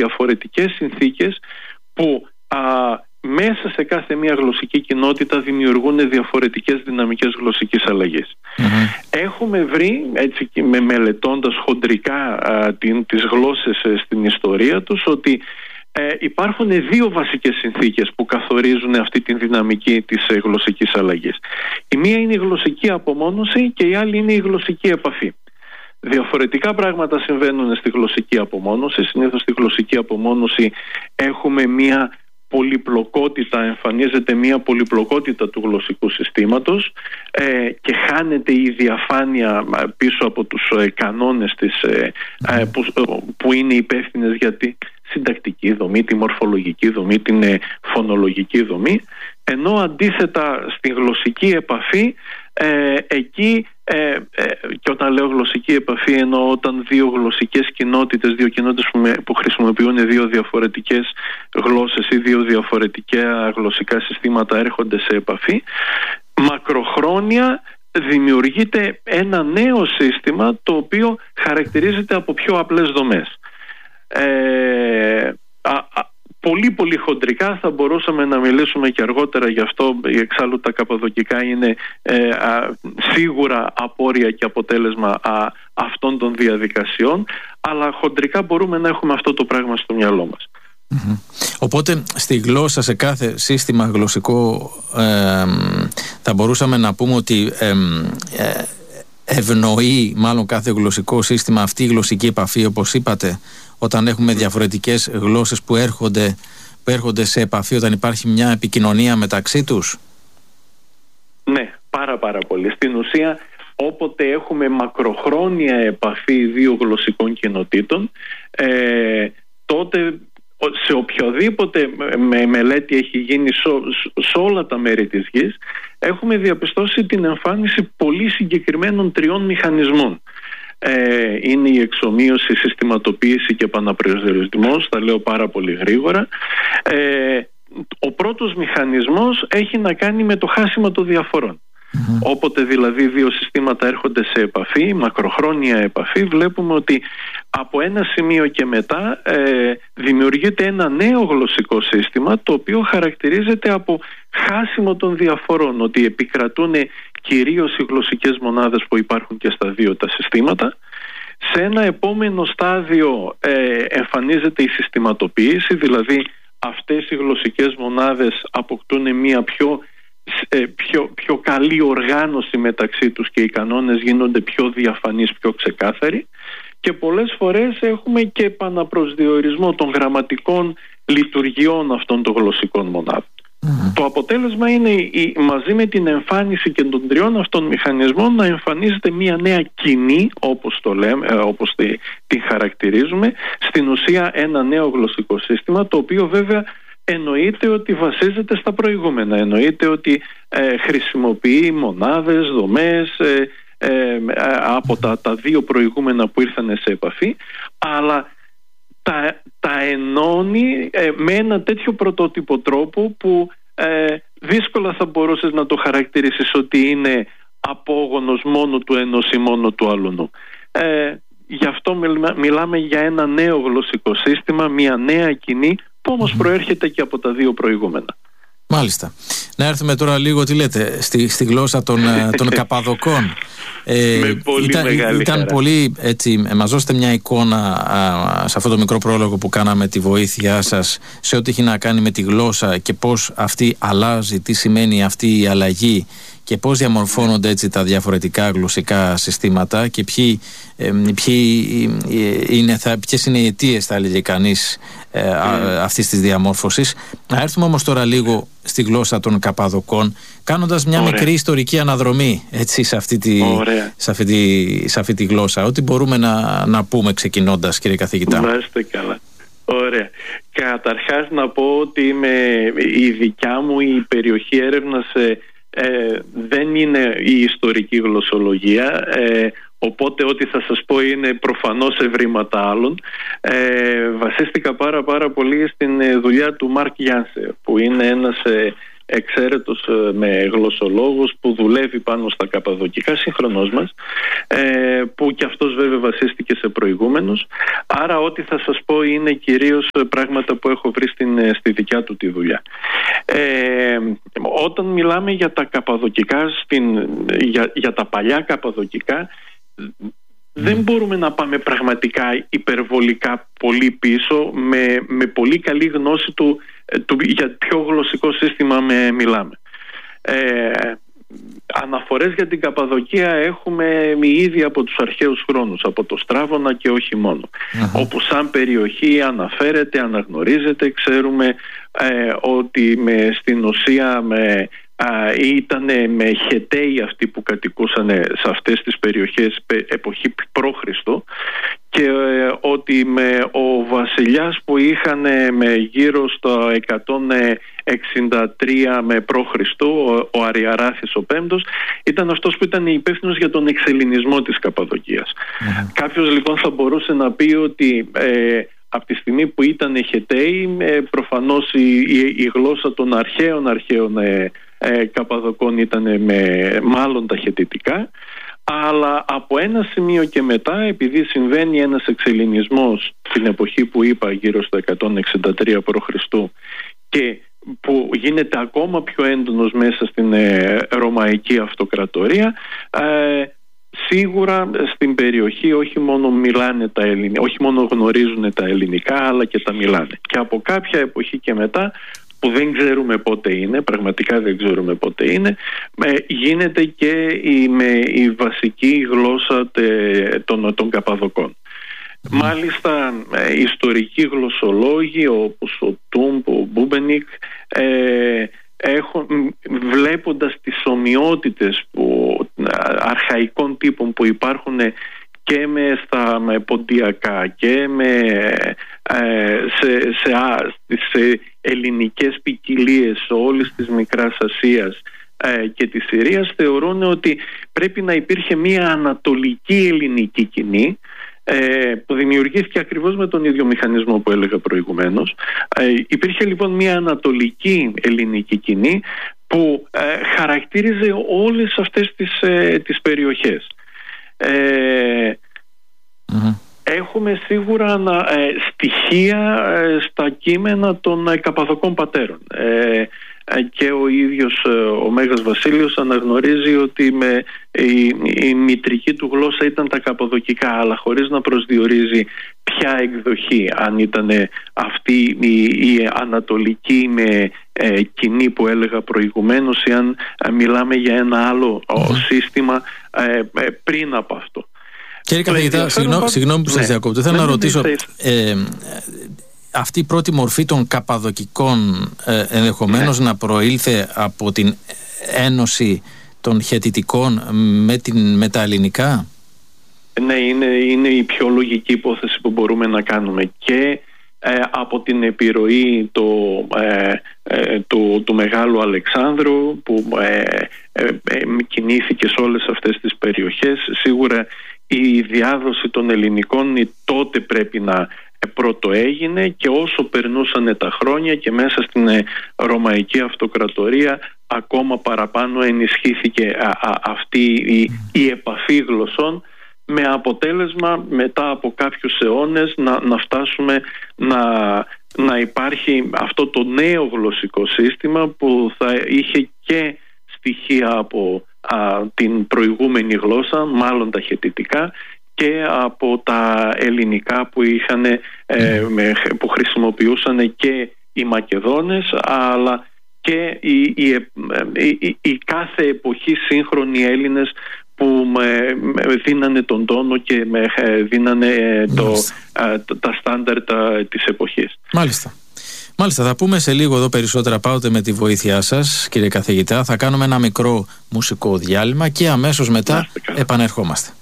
διαφορετικές συνθήκες που μέσα σε κάθε μία γλωσσική κοινότητα δημιουργούν διαφορετικές δυναμικές γλωσσικής αλλαγής. Έχουμε βρει, έτσι και μελετώντας χοντρικά τις γλώσσες στην ιστορία τους, ότι υπάρχουν δύο βασικές συνθήκες που καθορίζουν αυτή τη δυναμική της γλωσσικής αλλαγής. Η μία είναι η γλωσσική απομόνωση και η άλλη είναι η γλωσσική επαφή. Διαφορετικά πράγματα συμβαίνουν στη γλωσσική απομόνωση. Συνήθως στη γλωσσική απομόνωση έχουμε μία πολυπλοκότητα, εμφανίζεται μία πολυπλοκότητα του γλωσσικού συστήματος και χάνεται η διαφάνεια πίσω από τους κανόνες που είναι υπεύθυνες για τη συντακτική δομή, τη μορφολογική δομή, την φωνολογική δομή, ενώ αντίθετα στη γλωσσική επαφή εκεί, και όταν λέω γλωσσική επαφή εννοώ όταν δύο γλωσσικές κοινότητες, δύο κοινότητες που χρησιμοποιούν δύο διαφορετικές γλώσσες ή δύο διαφορετικά γλωσσικά συστήματα έρχονται σε επαφή, μακροχρόνια δημιουργείται ένα νέο σύστημα το οποίο χαρακτηρίζεται από πιο απλές δομές. Πολύ πολύ χοντρικά θα μπορούσαμε να μιλήσουμε και αργότερα γι' αυτό, εξάλλου τα καπαδοκικά είναι σίγουρα απόρρια και αποτέλεσμα αυτών των διαδικασιών, αλλά χοντρικά μπορούμε να έχουμε αυτό το πράγμα στο μυαλό μας. Οπότε στη γλώσσα, σε κάθε σύστημα γλωσσικό θα μπορούσαμε να πούμε ότι ευνοεί μάλλον κάθε γλωσσικό σύστημα αυτή η γλωσσική επαφή, όπως είπατε, όταν έχουμε διαφορετικές γλώσσες που έρχονται σε επαφή, όταν υπάρχει μια επικοινωνία μεταξύ τους. Ναι, πάρα πολύ. Στην ουσία, όποτε έχουμε μακροχρόνια επαφή δύο γλωσσικών κοινοτήτων, τότε σε οποιοδήποτε μελέτη έχει γίνει σε όλα τα μέρη της γης, έχουμε διαπιστώσει την εμφάνιση πολύ συγκεκριμένων τριών μηχανισμών. Είναι η εξομοίωση, η συστηματοποίηση και επαναπροσδιορισμός, τα λέω πάρα πολύ γρήγορα. Ο πρώτος μηχανισμός έχει να κάνει με το χάσιμο των διαφορών. Όποτε δηλαδή δύο συστήματα έρχονται σε επαφή, μακροχρόνια επαφή, βλέπουμε ότι από ένα σημείο και μετά δημιουργείται ένα νέο γλωσσικό σύστημα το οποίο χαρακτηρίζεται από χάσιμο των διαφορών, ότι επικρατούν κυρίως οι γλωσσικές μονάδες που υπάρχουν και στα δύο τα συστήματα. Σε ένα επόμενο στάδιο εμφανίζεται η συστηματοποίηση, δηλαδή αυτές οι γλωσσικές μονάδες αποκτούν μια πιο καλή οργάνωση μεταξύ τους και οι κανόνες γίνονται πιο διαφανείς, πιο ξεκάθαροι, και πολλές φορές έχουμε και επαναπροσδιορισμό των γραμματικών λειτουργιών αυτών των γλωσσικών μονάδων. Το αποτέλεσμα είναι μαζί με την εμφάνιση και των τριών αυτών μηχανισμών να εμφανίζεται μια νέα κοινή, όπως το λέμε, όπως τη χαρακτηρίζουμε, στην ουσία ένα νέο γλωσσικό σύστημα, το οποίο βέβαια εννοείται ότι βασίζεται στα προηγούμενα, εννοείται ότι χρησιμοποιεί μονάδες, δομές από τα δύο προηγούμενα που ήρθαν σε επαφή, αλλά τα ενώνει με ένα τέτοιο πρωτότυπο τρόπο που δύσκολα θα μπορούσες να το χαρακτηρίσεις ότι είναι απόγονος μόνο του ενός ή μόνο του άλλου. Γι' αυτό μιλάμε για ένα νέο γλωσσικό σύστημα, μια νέα κοινή που όμως προέρχεται και από τα δύο προηγούμενα. Μάλιστα. Να έρθουμε τώρα λίγο, τι λέτε, στη γλώσσα των Καπαδοκών. Ήταν πολύ έτσι, μας δώσετε μια εικόνα σε αυτό το μικρό πρόλογο που κάναμε τη βοήθειά σας σε ό,τι έχει να κάνει με τη γλώσσα και πώς αυτή αλλάζει, τι σημαίνει αυτή η αλλαγή και πώς διαμορφώνονται έτσι τα διαφορετικά γλωσσικά συστήματα και ποιες είναι οι αιτίες, θα έλεγε κανείς, αυτής της διαμόρφωσης. Να έρθουμε όμως τώρα λίγο στη γλώσσα των Καπαδοκών, κάνοντας μια μικρή ιστορική αναδρομή έτσι, σε αυτή τη γλώσσα. Ό,τι μπορούμε να πούμε ξεκινώντας, κύριε καθηγητά. Να είστε καλά. Ωραία. Καταρχάς να πω ότι η δικιά μου η περιοχή έρευνας δεν είναι η ιστορική γλωσσολογία, οπότε ό,τι θα σας πω είναι προφανώς ευρήματα άλλων. Βασίστηκα πάρα πολύ στην δουλειά του Μαρκ Γιάνσε, που είναι ένας εξαίρετος με γλωσσολόγος που δουλεύει πάνω στα καπαδοκικά, σύγχρονός μας, που και αυτός βέβαια βασίστηκε σε προηγούμενους. Άρα ό,τι θα σας πω είναι κυρίως πράγματα που έχω βρει στη δικιά του τη δουλειά. Όταν μιλάμε για τα καπαδοκικά, για τα παλιά καπαδοκικά, δεν μπορούμε να πάμε πραγματικά υπερβολικά πολύ πίσω με πολύ καλή γνώση για ποιο γλωσσικό σύστημα μιλάμε. Αναφορές για την Καπαδοκία έχουμε ήδη από τους αρχαίους χρόνους, από το Στράβωνα και όχι μόνο, όπου σαν περιοχή αναφέρεται, αναγνωρίζεται. Ξέρουμε ότι στην ουσία ήταν με Χεταίοι αυτοί που κατοικούσαν σε αυτές τις περιοχές εποχή π.Χ. και ότι ο βασιλιάς που είχαν γύρω στο 163 με π.Χ., ο Αριαράθης ο Πέμπτος, ήταν αυτός που ήταν υπεύθυνος για τον εξελληνισμό της Καπαδοκίας. Κάποιος λοιπόν θα μπορούσε να πει ότι από τη στιγμή που ήταν Χεταίοι, προφανώς η γλώσσα των αρχαίων Καπαδοκών ήταν μάλλον τα χετιτικά, αλλά από ένα σημείο και μετά, επειδή συμβαίνει ένας εξελληνισμός την εποχή που είπα γύρω στο 163 π.Χ. και που γίνεται ακόμα πιο έντονος μέσα στην Ρωμαϊκή Αυτοκρατορία, σίγουρα στην περιοχή όχι μόνο μιλάνε τα ελληνικά, όχι μόνο γνωρίζουν τα ελληνικά, αλλά και τα μιλάνε. Και από κάποια εποχή και μετά, που δεν ξέρουμε πότε είναι, πραγματικά δεν ξέρουμε πότε είναι, γίνεται και η βασική γλώσσα των Καπαδοκών. Μάλιστα ιστορικοί γλωσσολόγοι όπως ο Τούμπ, ο Μπούμπενικ, βλέποντας τις ομοιότητες αρχαϊκών τύπων που υπάρχουν και στα ποντιακά και σε ελληνικές ποικιλίες όλης της Μικράς Ασίας και της Συρίας, θεωρούν ότι πρέπει να υπήρχε μια ανατολική ελληνική κοινή που δημιουργήθηκε ακριβώς με τον ίδιο μηχανισμό που έλεγα προηγουμένως. Υπήρχε λοιπόν μια ανατολική ελληνική κοινή που χαρακτήριζε όλες αυτές τις περιοχές. Έχουμε σίγουρα στοιχεία στα κείμενα των Καπαδοκών πατέρων, και ο ίδιος ο Μέγας Βασίλειος αναγνωρίζει ότι η μητρική του γλώσσα ήταν τα Καπαδοκικά, αλλά χωρίς να προσδιορίζει ποια εκδοχή, αν ήταν αυτή η ανατολική κοινή που έλεγα προηγουμένως, ή αν μιλάμε για ένα άλλο σύστημα πριν από αυτό. Κύριε καθηγητά, συγγνώμη που σας διακόπτω. Θέλω να ρωτήσω, αυτή η πρώτη μορφή των Καπαδοκικών ενδεχομένως να προήλθε από την ένωση των Χετιτικών με τα ελληνικά? Ναι, είναι η πιο λογική υπόθεση που μπορούμε να κάνουμε, και από την επιρροή του Μεγάλου Αλεξάνδρου που κινήθηκε σε όλες αυτές τις περιοχές. Σίγουρα η διάδοση των ελληνικών τότε πρέπει να πρωτοέγινε, και όσο περνούσαν τα χρόνια και μέσα στην Ρωμαϊκή Αυτοκρατορία ακόμα παραπάνω ενισχύθηκε αυτή η επαφή γλωσσών, με αποτέλεσμα μετά από κάποιους αιώνες να φτάσουμε να υπάρχει αυτό το νέο γλωσσικό σύστημα που θα είχε και στοιχεία από την προηγούμενη γλώσσα, μάλλον τα χετιτικά, και από τα ελληνικά που χρησιμοποιούσαν και οι Μακεδόνες, αλλά και οι κάθε εποχή σύγχρονοι Έλληνες που δίνανε τον τόνο και δίνανε τα στάνταρτα της εποχής. Μάλιστα, θα πούμε σε λίγο εδώ περισσότερα πάντοτε με τη βοήθειά σας, κύριε καθηγητά. Θα κάνουμε ένα μικρό μουσικό διάλειμμα και αμέσως μετά επανερχόμαστε.